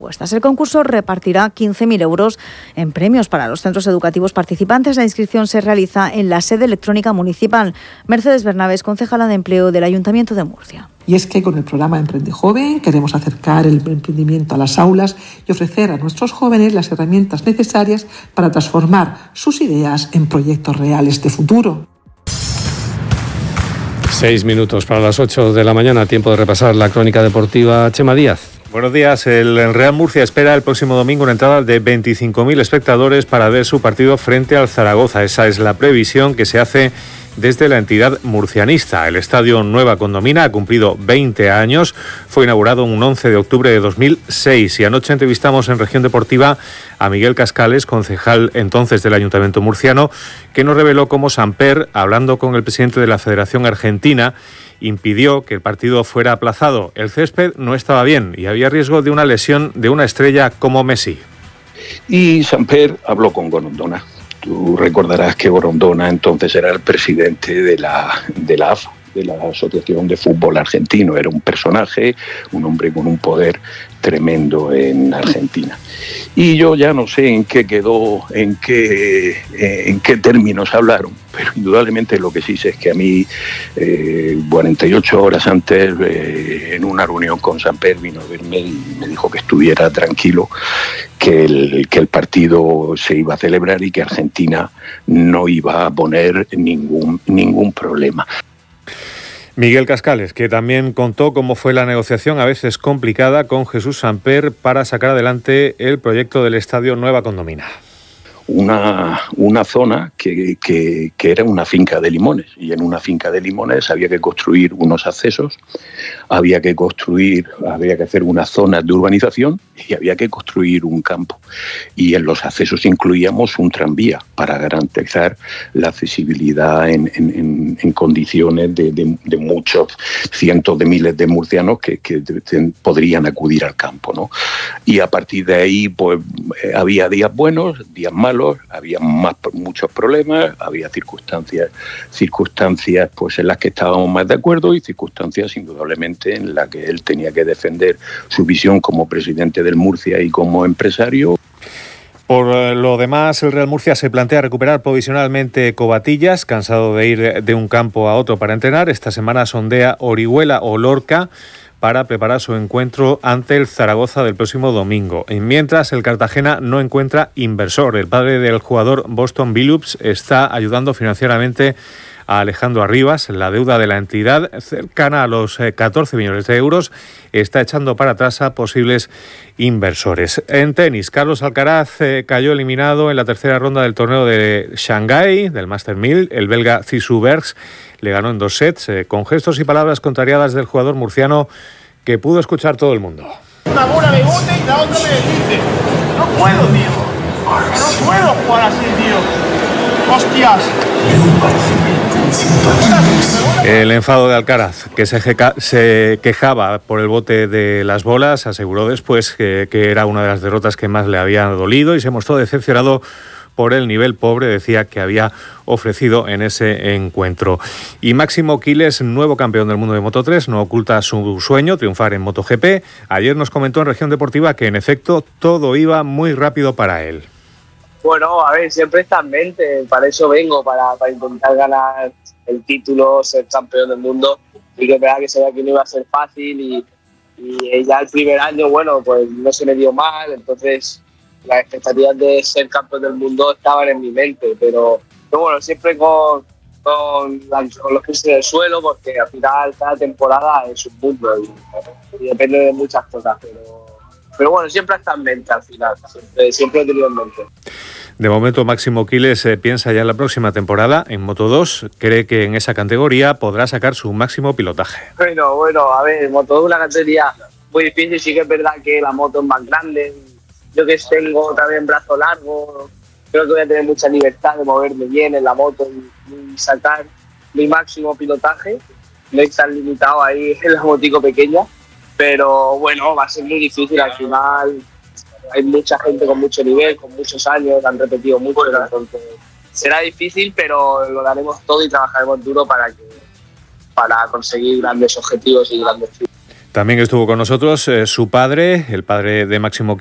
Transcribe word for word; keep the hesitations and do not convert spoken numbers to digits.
El concurso repartirá quince mil euros en premios para los centros educativos participantes. La inscripción se realiza en la sede electrónica municipal. Mercedes Bernabés, concejala de Empleo del Ayuntamiento de Murcia. Y es que con el programa Emprende Joven queremos acercar el emprendimiento a las aulas y ofrecer a nuestros jóvenes las herramientas necesarias para transformar sus ideas en proyectos reales de futuro. Seis minutos para las ocho de la mañana, tiempo de repasar la crónica deportiva. Chema Díaz. Buenos días. El Real Murcia espera el próximo domingo una entrada de veinticinco mil espectadores para ver su partido frente al Zaragoza. Esa es la previsión que se hace desde la entidad murcianista. El estadio Nueva Condomina ha cumplido veinte años. Fue inaugurado un once de octubre de dos mil seis. Y anoche entrevistamos en Región Deportiva a Miguel Cascales, concejal entonces del Ayuntamiento murciano, que nos reveló cómo Samper, hablando con el presidente de la Federación Argentina, impidió que el partido fuera aplazado. El césped no estaba bien y había riesgo de una lesión de una estrella como Messi. Y Samper habló con Gorondona. Tú recordarás que Gorondona entonces era el presidente de la, de la A F A, de la Asociación de Fútbol Argentino. Era un personaje, un hombre con un poder tremendo en Argentina. Y yo ya no sé en qué quedó, en qué, en qué términos hablaron, pero indudablemente lo que sí sé es que a mí, eh, cuarenta y ocho horas antes, eh, en una reunión con Samper, vino a verme y me dijo que estuviera tranquilo, que el, que el partido se iba a celebrar y que Argentina no iba a poner ningún, ningún problema. Miguel Cascales, que también contó cómo fue la negociación, a veces complicada, con Jesús Samper para sacar adelante el proyecto del Estadio Nueva Condomina. Una, una zona que, que, que era una finca de limones, y en una finca de limones había que construir unos accesos, había que construir, había que hacer unas zonas de urbanización y había que construir un campo. Y en los accesos incluíamos un tranvía para garantizar la accesibilidad en, en, en condiciones de, de, de muchos cientos de miles de murcianos que, que podrían acudir al campo, ¿no? Y a partir de ahí, pues había días buenos, días malos, había más, muchos problemas, había circunstancias, circunstancias pues en las que estábamos más de acuerdo y circunstancias indudablemente en las que él tenía que defender su visión como presidente del Murcia y como empresario. Por lo demás, el Real Murcia se plantea recuperar provisionalmente Covatillas, cansado de ir de un campo a otro para entrenar. Esta semana sondea Orihuela o Lorca para preparar su encuentro ante el Zaragoza del próximo domingo. Y mientras, el Cartagena no encuentra inversor. El padre del jugador Boston Billups está ayudando financieramente a Alejandro Arribas. La deuda de la entidad, cercana a los catorce millones de euros, está echando para atrás a posibles inversores. En tenis, Carlos Alcaraz eh, cayó eliminado en la tercera ronda del torneo de Shanghái, del Master mil. El belga Zizou Bergs le ganó en dos sets, eh, con gestos y palabras contrariadas del jugador murciano que pudo escuchar todo el mundo. Una bola me bote y la otra me desdice. No puedo, tío. No puedo jugar así, tío. Hostias. El enfado de Alcaraz, que se, jeca, se quejaba por el bote de las bolas, aseguró después que, que era una de las derrotas que más le había dolido y se mostró decepcionado por el nivel pobre, decía, que había ofrecido en ese encuentro. Y Máximo Quiles, nuevo campeón del mundo de Moto tres, no oculta su sueño, triunfar en MotoGP. Ayer nos comentó en Región Deportiva que en efecto todo iba muy rápido para él. Bueno, a ver, siempre está en mente, para eso vengo, para, para intentar ganar el título, ser campeón del mundo, y que es verdad que sabía que no iba a ser fácil y, y ya el primer año, bueno, pues no se me dio mal, entonces las expectativas de ser campeón del mundo estaban en mi mente, pero, pero bueno, siempre con, con, la, con los pies en el suelo, porque al final cada temporada es un mundo y, y depende de muchas cosas, pero... Pero bueno, siempre está en mente al final, siempre, siempre he tenido en mente. De momento, Máximo Quiles eh, piensa ya en la próxima temporada en Moto dos. Cree que en esa categoría podrá sacar su máximo pilotaje. Bueno, bueno, a ver, Moto dos es una categoría muy difícil. Sí que es verdad que la moto es más grande. Yo que tengo también brazo largo, creo que voy a tener mucha libertad de moverme bien en la moto y, y sacar mi máximo pilotaje. No estar limitado ahí en la motico pequeña. Pero bueno, va a ser muy difícil al final. Hay mucha gente con mucho nivel, con muchos años, han repetido mucho, entonces será difícil, pero lo daremos todo y trabajaremos duro para que para conseguir grandes objetivos y grandes triunfos. También estuvo con nosotros eh, su padre, el padre de Máximo